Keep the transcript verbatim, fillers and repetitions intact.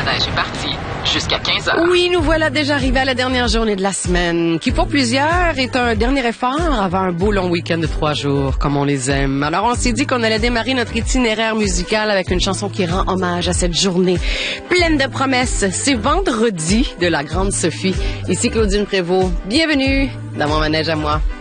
neige est partie. Jusqu'à quinze heures. Oui, nous voilà déjà arrivés à la dernière journée de la semaine, qui pour plusieurs est un dernier effort avant un beau long week-end de trois jours, comme on les aime. Alors on s'est dit qu'on allait démarrer notre itinéraire musical avec une chanson qui rend hommage à cette journée pleine de promesses. C'est Vendredi de la Grande Sophie. Ici Claudine Prévost. Bienvenue dans mon manège à moi.